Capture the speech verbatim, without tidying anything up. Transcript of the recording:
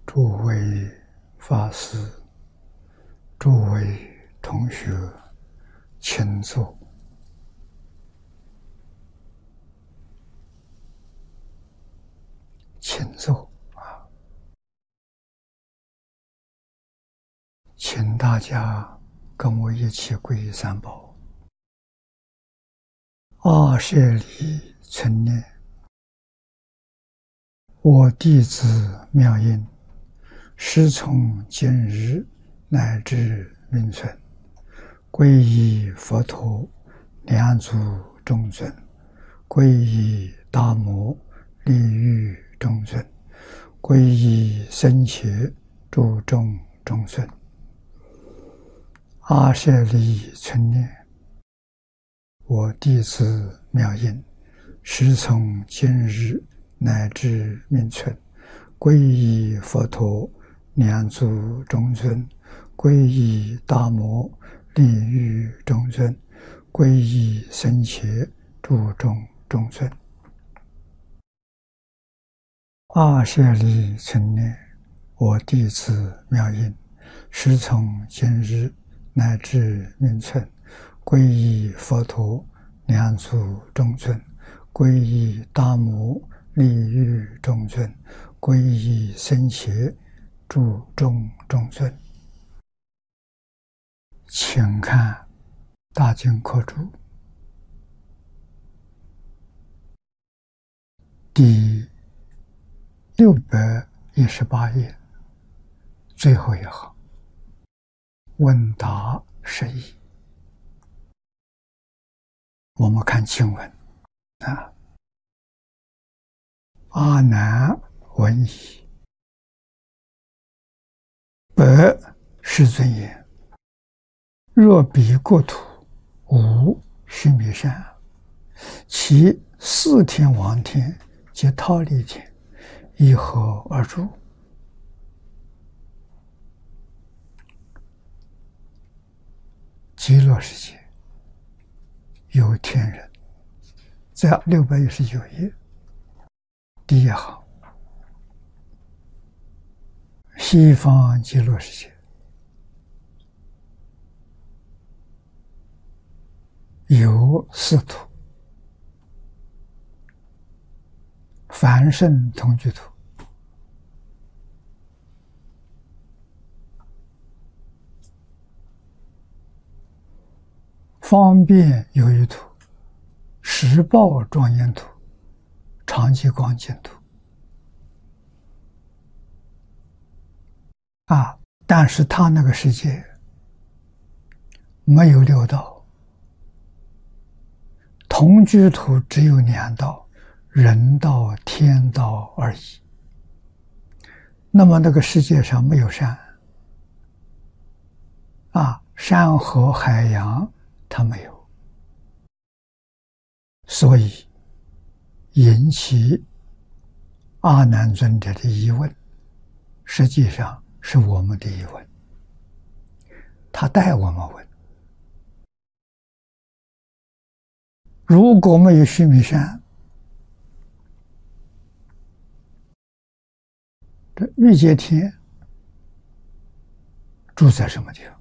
诸位法师、诸位同学，请坐。请坐啊！请大家跟我一起皈依三宝。二舍利存念，我弟子妙音，师从今日乃至命存，皈依佛陀，两足中尊；皈依大摩，利欲中尊；皈依僧伽，诸众中尊。阿舍利存念，我弟子妙音，师从今日乃至命存，皈依佛陀，两足中尊；皈依大摩，利欲中尊；皈依僧伽，诸众中尊。阿舍利存念，我弟子妙音，师从今日乃至命存，皈依佛陀，两足中尊；皈依大摩，利欲中尊；皈依僧伽，诸众中尊。请看大经科注第六百一十八页最后一行，问答释义。我们看经文啊，阿难闻已，百世尊言：若彼国土无须弥山，其四天王天及忉利天，依何而住？极乐世界有天人，在六百一十九页第一行，西方极乐世界有四土：凡圣同居土、方便有余土、实报庄严土、常寂光净土。啊！但是他那个世界没有六道，同居土只有两道，人道、天道而已。那么那个世界上没有山，啊，山河海洋它没有，所以引起阿难尊者的疑问，实际上是我们的疑问，他带我们问：如果没有须弥山，这欲界天住在什么地方？